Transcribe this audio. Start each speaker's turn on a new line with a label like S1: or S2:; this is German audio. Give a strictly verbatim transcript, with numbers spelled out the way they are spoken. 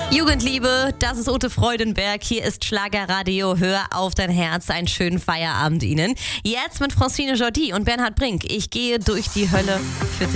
S1: Jugendliebe, das ist Ute Freudenberg. Hier ist Schlagerradio. Hör auf dein Herz. Einen schönen Feierabend Ihnen. Jetzt mit Francine Jordi und Bernhard Brink. Ich gehe durch die Hölle für dich.